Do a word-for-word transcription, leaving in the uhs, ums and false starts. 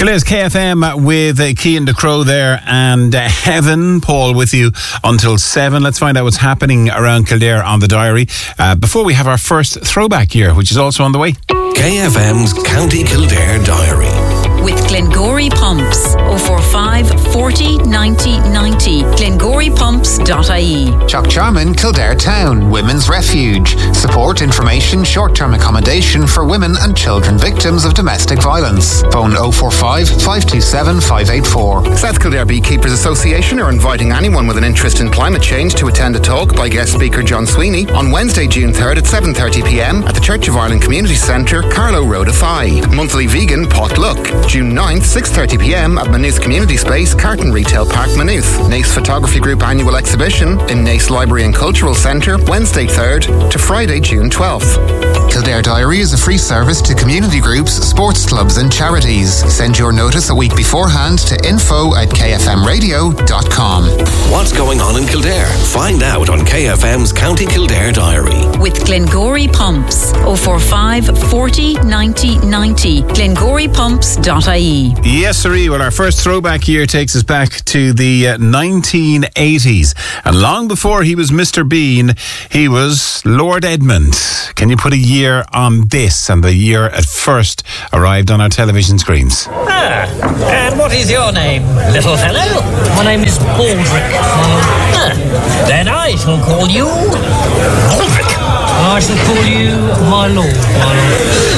Kildare K F M with uh, Cian DeCrow there and uh, Heaven, Paul with you until seven. Let's find out what's happening around Kildare on the diary uh, before we have our first throwback year, which is also on the way. K F M's County Kildare Diary. With Glengory Pumps. oh four five, forty, ninety, ninety. glengory pumps dot I E. Chuck Jarman, Kildare Town, Women's Refuge. Support, information, short-term accommodation for women and children victims of domestic violence. Phone oh four five, five two seven, five eight four. South Kildare Beekeepers Association are inviting anyone with an interest in climate change to attend a talk by guest speaker John Sweeney on Wednesday, June third at seven thirty p m at the Church of Ireland Community Centre, Carlow Road, Athy. Monthly vegan potluck. June ninth, six thirty p m at Maynooth Community Space, Carton Retail Park, Maynooth. Nace Photography Group annual exhibition in Nace Library and Cultural Centre, Wednesday third to Friday, June twelfth. Kildare Diary is a free service to community groups, sports clubs and charities. Send your notice a week beforehand to info at k f m radio dot com. What's going on in Kildare? Find out on K F M's County Kildare Diary. With Glengory Pumps. oh four five, forty, ninety, ninety. glengory pumps dot I E. Yes, sirree. Well, our first throwback year takes us back to the uh, nineteen eighties. And long before he was Mister Bean, he was Lord Edmund. Can you put a year on this? And the year at first arrived on our television screens. Ah, and what is your name, little fellow? My name is Baldrick. Ah, then I shall call you Baldrick. I shall call you my lord, my lord.